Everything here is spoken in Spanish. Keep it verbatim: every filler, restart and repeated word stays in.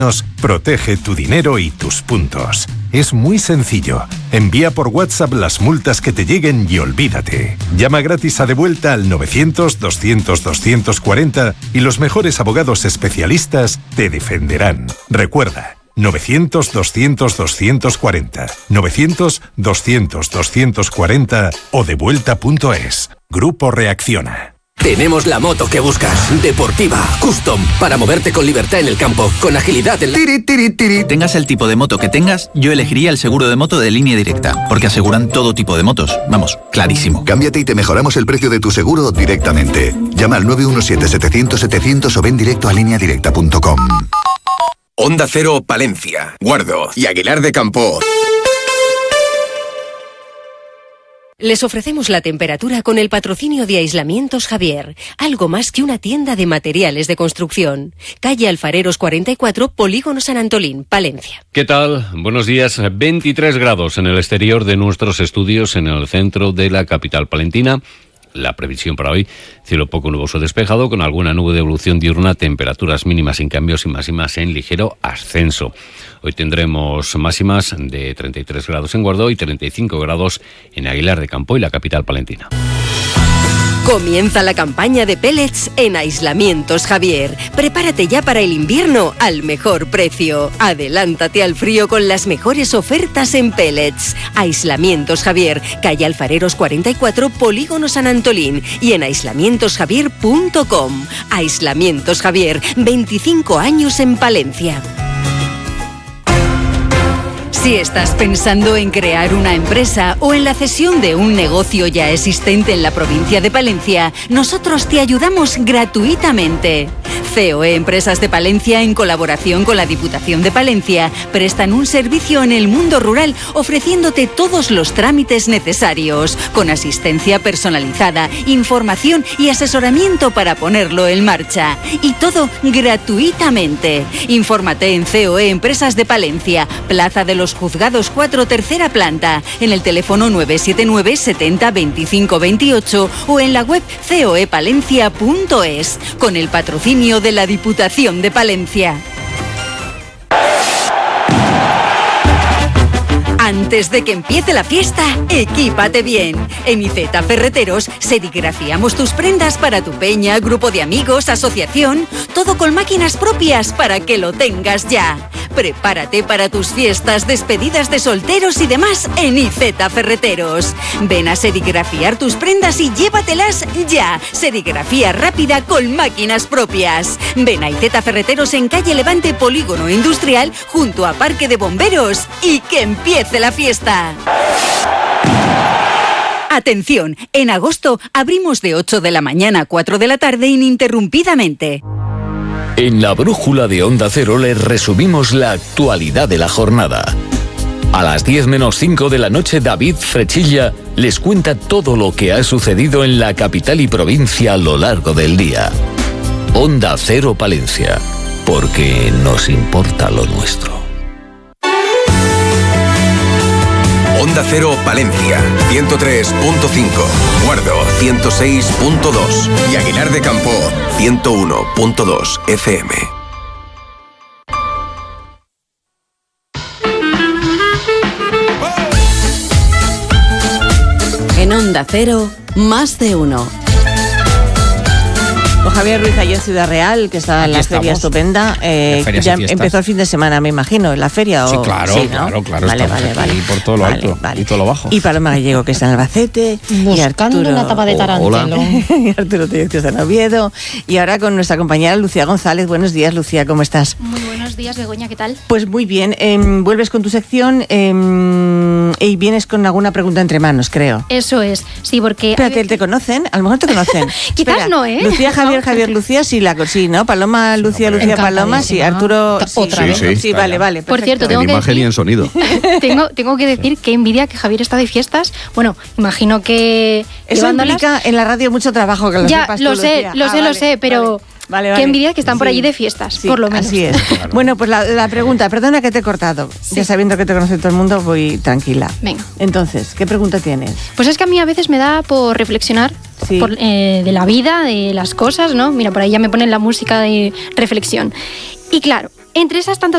Protege tu dinero y tus puntos. Es muy sencillo. Envía por WhatsApp las multas que te lleguen y olvídate. Llama gratis a Devuelta al novecientos, doscientos, doscientos cuarenta y los mejores abogados especialistas te defenderán. Recuerda, novecientos, doscientos, doscientos cuarenta, novecientos, doscientos, doscientos cuarenta o devuelta punto es. Grupo Reacciona. Tenemos la moto que buscas, deportiva, custom, para moverte con libertad en el campo, con agilidad en la... Tiri, tiri, tiri. Tengas el tipo de moto que tengas, yo elegiría el seguro de moto de Línea Directa, porque aseguran todo tipo de motos. Vamos, clarísimo. Cámbiate y te mejoramos el precio de tu seguro directamente. Llama al nueve uno siete, setecientos, setecientos o ven directo a línea directa punto com. Onda Cero Palencia, Guardo y Aguilar de Campo. Les ofrecemos la temperatura con el patrocinio de Aislamientos Javier, algo más que una tienda de materiales de construcción. Calle Alfareros cuarenta y cuatro, Polígono San Antolín, Palencia. ¿Qué tal? Buenos días. veintitrés grados en el exterior de nuestros estudios en el centro de la capital palentina. La previsión para hoy, cielo poco nuboso despejado, con alguna nube de evolución diurna, temperaturas mínimas sin cambios y máximas en ligero ascenso. Hoy tendremos máximas de treinta y tres grados en Guardó y treinta y cinco grados en Aguilar de Campo y la capital palentina. Comienza la campaña de pellets en Aislamientos Javier. Prepárate ya para el invierno al mejor precio. Adelántate al frío con las mejores ofertas en pellets. Aislamientos Javier, calle Alfareros cuarenta y cuatro, Polígono San Antolín y en aislamientos javier punto com. Aislamientos Javier, veinticinco años en Palencia. Si estás pensando en crear una empresa o en la cesión de un negocio ya existente en la provincia de Palencia, nosotros te ayudamos gratuitamente. C O E Empresas de Palencia, en colaboración con la Diputación de Palencia, prestan un servicio en el mundo rural ofreciéndote todos los trámites necesarios, con asistencia personalizada, información y asesoramiento para ponerlo en marcha. Y todo gratuitamente. Infórmate en C O E Empresas de Palencia, Plaza de los Juzgados cuatro, tercera planta, en el teléfono nueve siete nueve, setenta, veinticinco veintiocho o en la web coepalencia punto es, con el patrocinio de la Diputación de Palencia. Antes de que empiece la fiesta, equípate bien. En Iceta Ferreteros serigrafiamos tus prendas para tu peña, grupo de amigos, asociación, todo con máquinas propias para que lo tengas ya. Prepárate para tus fiestas, despedidas de solteros y demás en Iceta Ferreteros. Ven a serigrafiar tus prendas y llévatelas ya. Serigrafía rápida con máquinas propias. Ven a Iceta Ferreteros en calle Levante, Polígono Industrial, junto a Parque de Bomberos, y que empiece la fiesta. Atención, en agosto abrimos de ocho de la mañana a cuatro de la tarde ininterrumpidamente. En la brújula de Onda Cero les resumimos la actualidad de la jornada. A las diez menos cinco de la noche, David Frechilla les cuenta todo lo que ha sucedido en la capital y provincia a lo largo del día. Onda Cero Palencia, porque nos importa lo nuestro. Onda Cero Palencia, ciento tres punto cinco, Guardo ciento seis punto dos y Aguilar de Campo, ciento uno punto dos F M. En Onda Cero, más de uno. Con Javier Ruiz allí en Ciudad Real, que está en la feria estupenda. Eh, ya empezó el fin de semana, me imagino, en la feria. Sí, o... claro, sí, ¿no? claro, claro. Vale, vale, vale. Y por todo lo vale, alto vale. y todo lo bajo. Y Paloma Gallego, que está en Albacete. Buscando y Arturo... una tapa de tarantelón. Oh, y Arturo Tellez, que está en Oviedo. Y ahora con nuestra compañera Lucía González. Buenos días, Lucía, ¿cómo estás? Muy buenos días, Begoña, ¿qué tal? Pues muy bien. Eh, vuelves con tu sección eh, y vienes con alguna pregunta entre manos, creo. Eso es, sí, porque... Espérate, ver... ¿te conocen? A lo mejor te conocen. Quizás Espera, no, ¿eh? Lucía, Javier, no. Javier, Lucía, sí, la sí, ¿no? Paloma, Lucía, Lucía, Paloma, sí, Arturo... Sí, otra sí, vez. Sí, sí, vale, vale. Por cierto, tengo en que imagen decir, y en sonido. tengo, tengo que decir que envidia que Javier está de fiestas. Bueno, imagino que... Eso implica en la radio mucho trabajo, que lo ya, sepas tú, lo sé, Lucía. lo ah, sé, vale, lo sé, pero... Vale. Vale, vale. Qué envidia que están por sí. allí de fiestas, sí, por lo menos. Así es. Claro. Bueno, pues la, la pregunta, perdona que te he cortado. Sí. Ya sabiendo que te conoce todo el mundo, voy tranquila. Venga. Entonces, ¿qué pregunta tienes? Pues es que a mí a veces me da por reflexionar sí. por, eh, de la vida, de las cosas, ¿no? Mira, por ahí ya me ponen la música de reflexión. Y claro, entre esas tantas